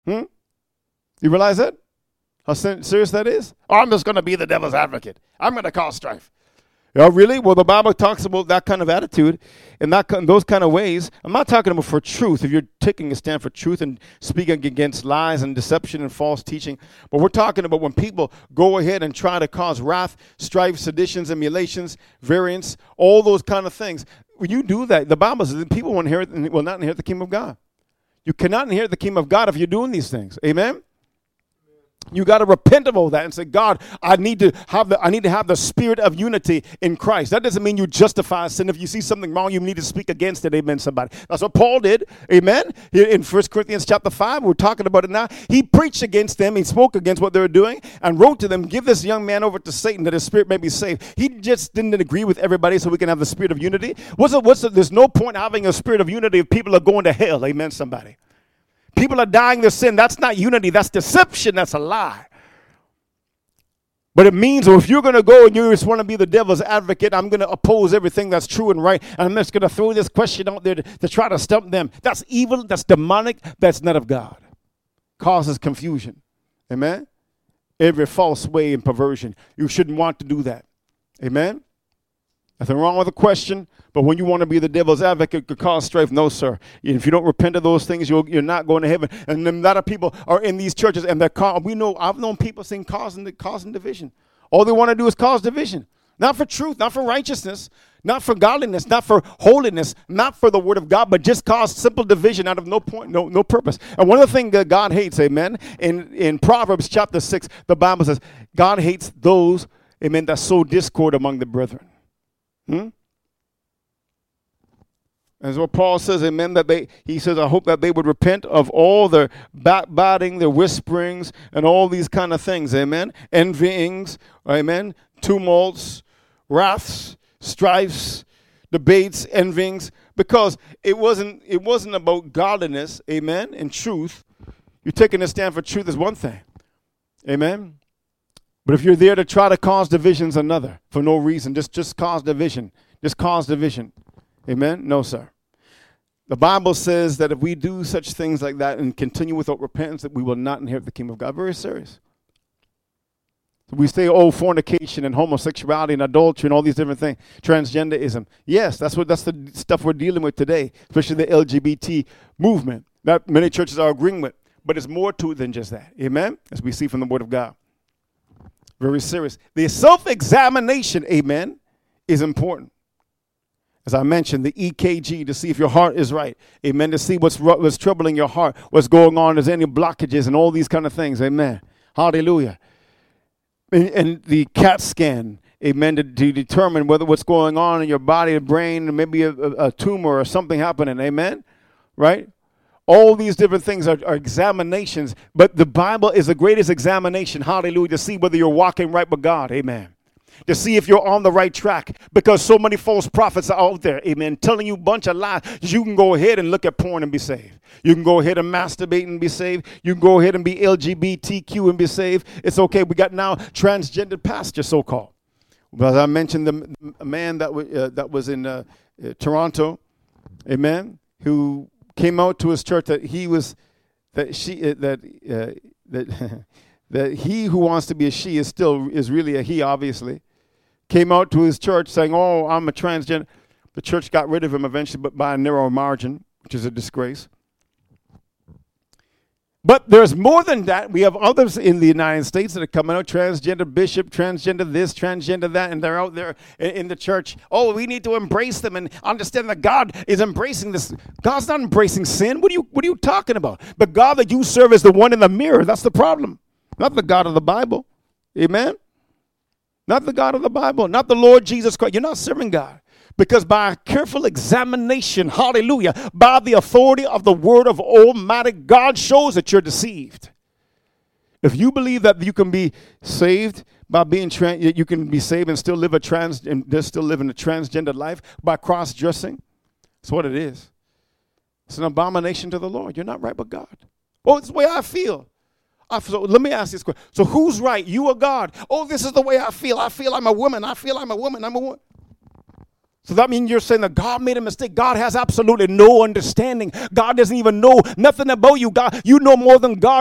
Hmm? You realize that? How serious that is? Oh, I'm just going to be the devil's advocate. I'm going to cause strife. Oh, really? Well, the Bible talks about that kind of attitude and those kind of ways. I'm not talking about for truth, if you're taking a stand for truth and speaking against lies and deception and false teaching. But we're talking about when people go ahead and try to cause wrath, strife, seditions, emulations, variance, all those kind of things. When you do that, the Bible says that people will not inherit the kingdom of God. You cannot inherit the kingdom of God if you're doing these things. Amen? You got to repent of all that and say, God, I need to have the spirit of unity in Christ. That doesn't mean you justify sin. If you see something wrong, you need to speak against it. Amen, somebody. That's what Paul did. Amen. Here in 1 Corinthians chapter 5, we're talking about it now. He preached against them. He spoke against what they were doing and wrote to them, give this young man over to Satan that his spirit may be saved. He just didn't agree with everybody so we can have the spirit of unity. There's no point having a spirit of unity if people are going to hell. Amen, somebody. People are dying their sin. That's not unity. That's deception. That's a lie. But it means, well, if you're going to go and you just want to be the devil's advocate, I'm going to oppose everything that's true and right. And I'm just going to throw this question out there to try to stump them. That's evil. That's demonic. That's not of God. Causes confusion. Amen? Every false way and perversion. You shouldn't want to do that. Amen? Nothing wrong with the question, but when you want to be the devil's advocate, could cause strife. No, sir. If you don't repent of those things, you're not going to heaven. And a lot of people are in these churches, and I've known people saying causing division. All they want to do is cause division. Not for truth, not for righteousness, not for godliness, not for holiness, not for the word of God, but just cause simple division out of no point, no purpose. And one of the things that God hates, amen, in Proverbs chapter 6, the Bible says, God hates those, amen, that sow discord among the brethren. As what Paul says, amen, he says, I hope that they would repent of all their backbiting, their whisperings, and all these kind of things, amen, envyings, amen, tumults, wraths, strifes, debates, envyings, because it wasn't about godliness, amen, and truth. You're taking a stand for truth is one thing, amen. But if you're there to try to cause divisions, another, for no reason, just cause division. Just cause division. Amen? No, sir. The Bible says that if we do such things like that and continue without repentance, that we will not inherit the kingdom of God. Very serious. We say, fornication and homosexuality and adultery and all these different things, transgenderism. Yes, that's the stuff we're dealing with today, especially the LGBT movement that many churches are agreeing with. But it's more to it than just that. Amen? As we see from the Word of God. Very serious. The self-examination, amen, is important. As I mentioned, the EKG to see if your heart is right. Amen. To see what's troubling your heart, what's going on, is any blockages and all these kind of things. Amen. Hallelujah. And the CAT scan, amen, to determine what's going on in your body, the brain, maybe a tumor or something happening. Amen. Right? All these different things are examinations, but the Bible is the greatest examination, hallelujah, to see whether you're walking right with God, amen. To see if you're on the right track, because so many false prophets are out there, amen, telling you a bunch of lies. You can go ahead and look at porn and be saved. You can go ahead and masturbate and be saved. You can go ahead and be LGBTQ and be saved. It's okay. We got now transgender pastor, so-called. As I mentioned, the man that was in Toronto, amen, who came out to his church that he who wants to be a she is really a he, obviously. Came out to his church saying, oh, I'm a transgender. The church got rid of him eventually, but by a narrow margin, which is a disgrace. But there's more than that. We have others in the United States that are coming out, transgender bishop, transgender this, transgender that, and they're out there in the church. Oh, we need to embrace them and understand that God is embracing this. God's not embracing sin. What are you talking about? The God that you serve is the one in the mirror. That's the problem. Not the God of the Bible. Amen? Not the God of the Bible. Not the Lord Jesus Christ. You're not serving God. Because by a careful examination, hallelujah, by the authority of the word of Almighty God shows that you're deceived. If you believe that you can be saved by being you can be saved and still live living a transgender life by cross-dressing, that's what it is. It's an abomination to the Lord. You're not right with God. Oh, it's the way I feel. So let me ask this question. So who's right, you or God? Oh, this is the way I feel. I feel I'm a woman. I feel I'm a woman. I'm a woman. So that means you're saying that God made a mistake. God has absolutely no understanding. God doesn't even know nothing about you. God, you know more than God